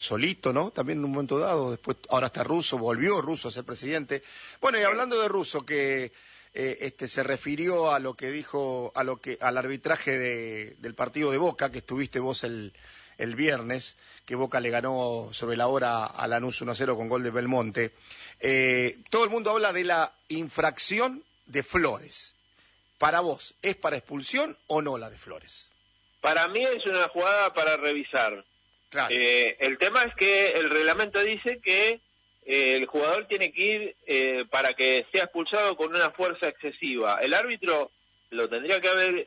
solito, ¿no? También en un momento dado, después ahora está Russo, volvió Russo a ser presidente. Bueno, y hablando de Russo, que se refirió a lo que dijo, al arbitraje del partido de Boca, que estuviste vos el viernes, que Boca le ganó sobre la hora a Lanús 1-0 con gol de Belmonte. Todo el mundo habla de la infracción de Flores. Para vos, ¿es para expulsión o no la de Flores? Para mí es una jugada para revisar. Claro. El tema es que el reglamento dice que el jugador tiene que ir para que sea expulsado con una fuerza excesiva. El árbitro lo tendría que haber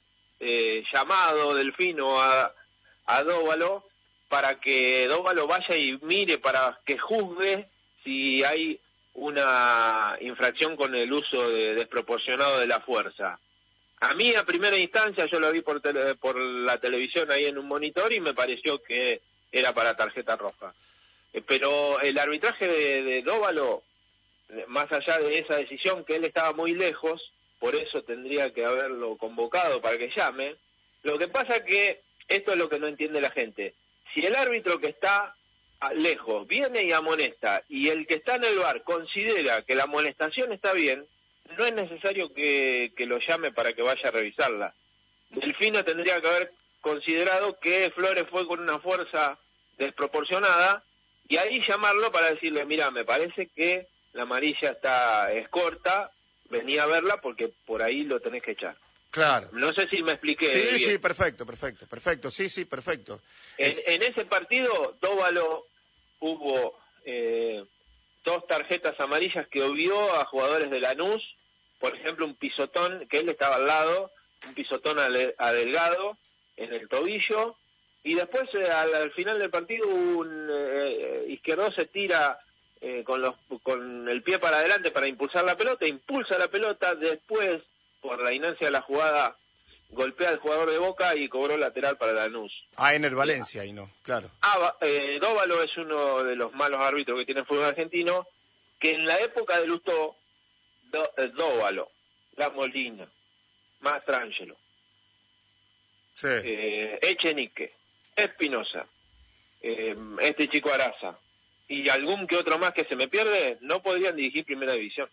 llamado Delfino a Dóvalo para que Dóvalo vaya y mire, para que juzgue si hay una infracción con el uso desproporcionado de la fuerza. A mí, a primera instancia, yo lo vi por la televisión ahí en un monitor y me pareció que era para tarjeta roja. Pero el arbitraje de Dóvalo, más allá de esa decisión, que él estaba muy lejos, por eso tendría que haberlo convocado para que llame. Lo que pasa que esto es lo que no entiende la gente. Si el árbitro que está lejos viene y amonesta, y el que está en el VAR considera que la amonestación está bien, no es necesario que lo llame para que vaya a revisarla. Delfino tendría que haber considerado que Flores fue con una fuerza desproporcionada y ahí llamarlo para decirle, mira, me parece que la amarilla es corta, vení a verla porque por ahí lo tenés que echar. Claro. No sé si me expliqué Sí, bien. sí, perfecto, sí, perfecto. En ese partido, Dóvalo hubo 2 tarjetas amarillas que obvió a jugadores de Lanús, por ejemplo, un pisotón, que él estaba al lado, un pisotón a Delgado en el tobillo, y después al final del partido Izquierdo se tira con el pie para adelante para impulsar la pelota, impulsa la pelota, después, por la inercia de la jugada, golpea al jugador de Boca y cobró lateral para Lanús. Ener Valencia, y no, claro. Dóvalo es uno de los malos árbitros que tiene el fútbol argentino, que en la época de Lustó, Dóvalo, La Molina, Mastrangelo, Sí. Echenique, Espinosa, este chico Araza, y algún que otro más que se me pierde, no podrían dirigir Primera División.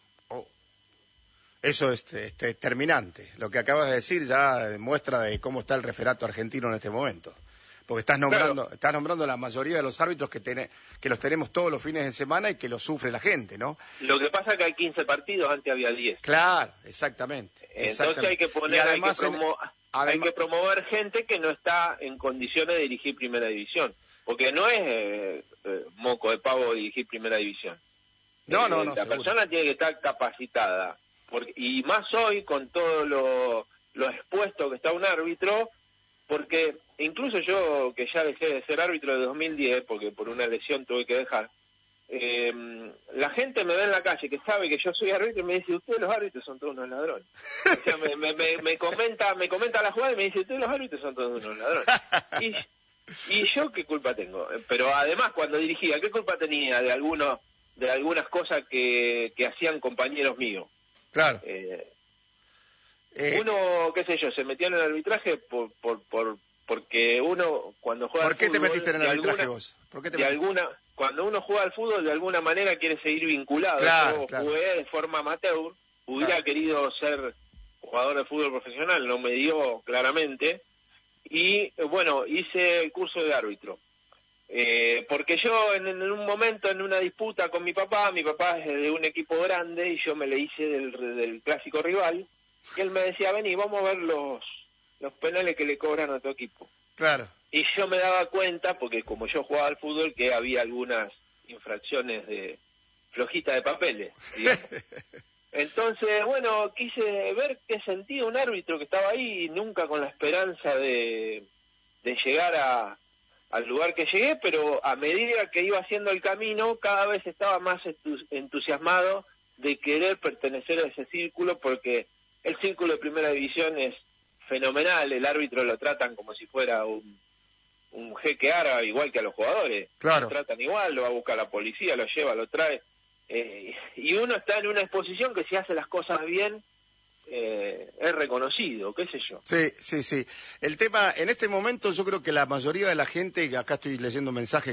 Eso es determinante. Lo que acabas de decir ya muestra de cómo está el referato argentino en este momento. Porque estás nombrando la mayoría de los árbitros que los tenemos todos los fines de semana y que los sufre la gente, ¿no? Lo que pasa es que hay 15 partidos, antes había 10. Claro, exactamente. Entonces hay que hay que promover gente que no está en condiciones de dirigir Primera División. Porque no es moco de pavo dirigir Primera División. No, la seguro. persona tiene que estar capacitada. Y más hoy, con todo lo expuesto que está un árbitro, porque incluso yo, que ya dejé de ser árbitro de 2010, porque por una lesión tuve que dejar, la gente me ve en la calle, que sabe que yo soy árbitro, y me dice, ustedes los árbitros son todos unos ladrones. O sea, me comenta la jugada y me dice, ustedes los árbitros son todos unos ladrones. Y yo, ¿qué culpa tengo? Pero además, cuando dirigía, ¿qué culpa tenía de algunas cosas que hacían compañeros míos? Claro. Uno, qué sé yo, se metió en el arbitraje porque uno, cuando juega ¿Por qué al fútbol, te metiste en el arbitraje vos? Cuando uno juega al fútbol, de alguna manera quiere seguir vinculado. Claro, Yo jugué de forma amateur, hubiera querido ser jugador de fútbol profesional, no me dio claramente, y bueno, hice el curso de árbitro. Porque yo en un momento, en una disputa con mi papá es de un equipo grande y yo me le hice del clásico rival, y él me decía, vení, vamos a ver los penales que le cobran a tu equipo. Claro. Y yo me daba cuenta, porque como yo jugaba al fútbol, que había algunas infracciones de flojita de papeles, digamos. Entonces, bueno, quise ver qué sentía un árbitro que estaba ahí, nunca con la esperanza de llegar al lugar que llegué, pero a medida que iba haciendo el camino, cada vez estaba más entusiasmado de querer pertenecer a ese círculo, porque el círculo de Primera División es fenomenal, el árbitro lo tratan como si fuera un jeque árabe, igual que a los jugadores. Claro. Lo tratan igual, lo va a buscar la policía, lo lleva, lo trae. Y uno está en una exposición que si hace las cosas bien, es reconocido, qué sé yo. Sí. El tema, en este momento yo creo que la mayoría de la gente, acá estoy leyendo mensajes